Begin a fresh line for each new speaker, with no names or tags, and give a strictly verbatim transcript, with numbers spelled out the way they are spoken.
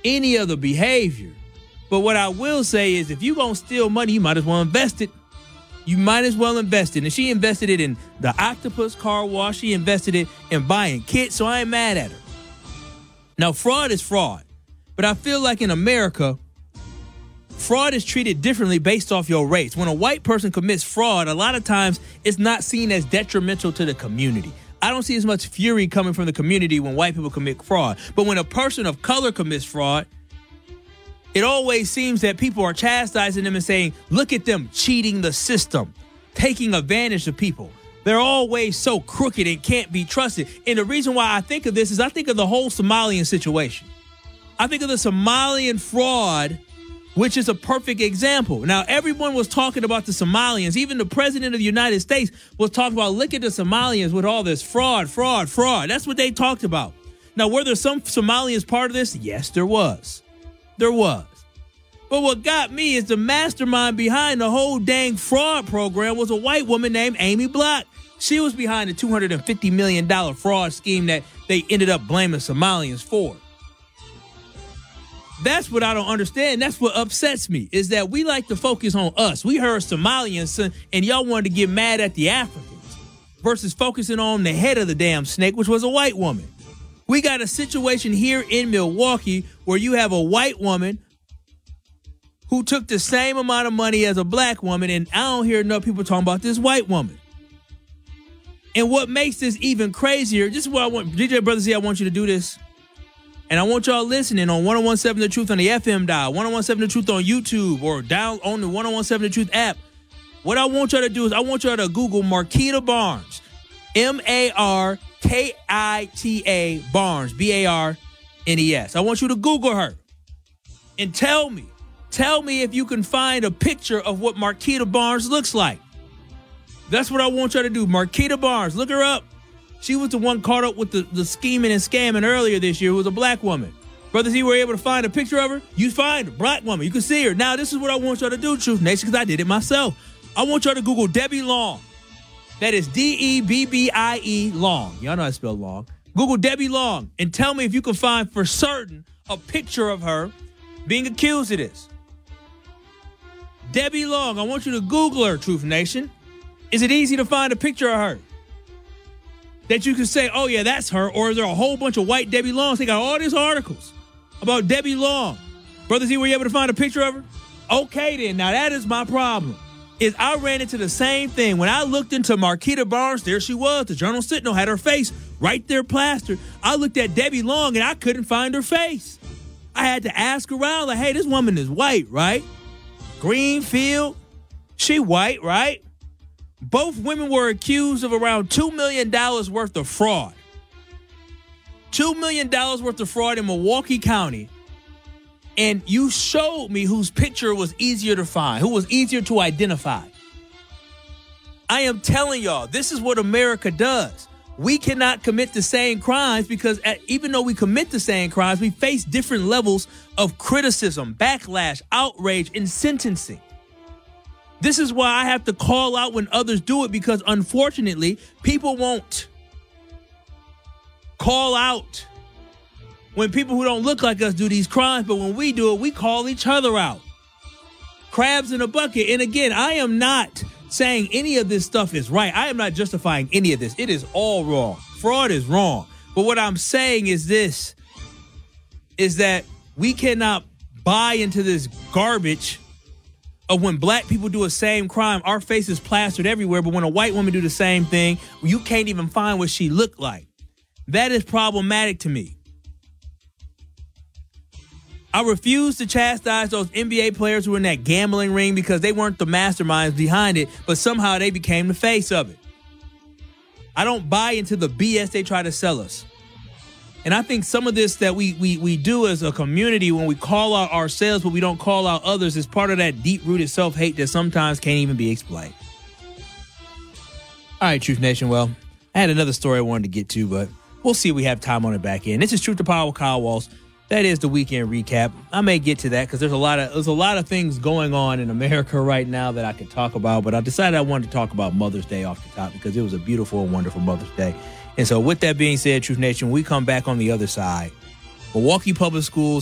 any of the behavior. But what I will say is if you're going to steal money, you might as well invest it. You might as well invest it. And she invested it in the Octopus car wash. She invested it in buying kits, so I ain't mad at her. Now, fraud is fraud. But I feel like in America, fraud is treated differently based off your race. When a white person commits fraud, a lot of times it's not seen as detrimental to the community. I don't see as much fury coming from the community when white people commit fraud. But when a person of color commits fraud, it always seems that people are chastising them and saying, look at them cheating the system, taking advantage of people. They're always so crooked and can't be trusted. And the reason why I think of this is I think of the whole Somalian situation. I think of the Somalian fraud, which is a perfect example. Now, everyone was talking about the Somalians. Even the president of the United States was talking about, look at the Somalians with all this fraud, fraud, fraud. That's what they talked about. Now, were there some Somalians part of this? Yes, there was. There was. But what got me is the mastermind behind the whole dang fraud program was a white woman named Amy Block. She was behind the two hundred fifty million dollars fraud scheme that they ended up blaming Somalians for. That's what I don't understand. That's what upsets me, is that we like to focus on us. We heard Somalians, and y'all wanted to get mad at the Africans versus focusing on the head of the damn snake, which was a white woman. We got a situation here in Milwaukee where you have a white woman who took the same amount of money as a black woman, and I don't hear enough people talking about this white woman. And what makes this even crazier, this is what I want, D J Brother Z, I want you to do this. And I want y'all listening on one oh one seven The Truth on the F M dial, one oh one seven The Truth on YouTube, or down on the one oh one seven The Truth app. What I want y'all to do is I want y'all to Google Marquita Barnes, M A R K I T A Barnes, B A R N E S. I want you to Google her and tell me, tell me if you can find a picture of what Marquita Barnes looks like. That's what I want y'all to do. Marquita Barnes, look her up. She was the one caught up with the, the scheming and scamming earlier this year, who was a black woman. Brother Z, were able to find a picture of her? You find a black woman. You can see her. Now, this is what I want y'all to do, Truth Nation, because I did it myself. I want y'all to Google Debbie Long. That is D E B B I E Long. Y'all know how to spell Long. Google Debbie Long and tell me if you can find for certain a picture of her being accused of this. Debbie Long, I want you to Google her, Truth Nation. Is it easy to find a picture of her that you can say, oh, yeah, that's her? Or is there a whole bunch of white Debbie Longs? They got all these articles about Debbie Long. Brother Z, were you able to find a picture of her? Okay, then. Now, that is my problem. Is I ran into the same thing. When I looked into Marquita Barnes, there she was. The Journal Sentinel had her face right there plastered. I looked at Debbie Long, and I couldn't find her face. I had to ask around, like, hey, this woman is white, right? Greenfield, she white, right? Both women were accused of around two million dollars worth of fraud. two million dollars worth of fraud in Milwaukee County. And you showed me whose picture was easier to find, who was easier to identify. I am telling y'all, this is what America does. We cannot commit the same crimes because at, even though we commit the same crimes, we face different levels of criticism, backlash, outrage, and sentencing. This is why I have to call out when others do it, because unfortunately, people won't call out when people who don't look like us do these crimes. But when we do it, we call each other out. Crabs in a bucket. And again, I am not saying any of this stuff is right. I am not justifying any of this. It is all wrong. Fraud is wrong. But what I'm saying is this, is that we cannot buy into this garbage of when black people do a same crime, our face is plastered everywhere. But when a white woman do the same thing, you can't even find what she looked like. That is problematic to me. I refuse to chastise those N B A players who were in that gambling ring because they weren't the masterminds behind it, but somehow they became the face of it. I don't buy into the B S they try to sell us. And I think some of this that we we we do as a community when we call out ourselves but we don't call out others is part of that deep-rooted self-hate that sometimes can't even be explained. All right, Truth Nation. Well, I had another story I wanted to get to, but we'll see if we have time on it back in. This is Truth to Power with Kyle Walsh. That is the weekend recap. I may get to that because there's a lot of there's a lot of things going on in America right now that I could talk about, but I decided I wanted to talk about Mother's Day off the top because it was a beautiful and wonderful Mother's Day. And so with that being said, Truth Nation, we come back on the other side. Milwaukee Public Schools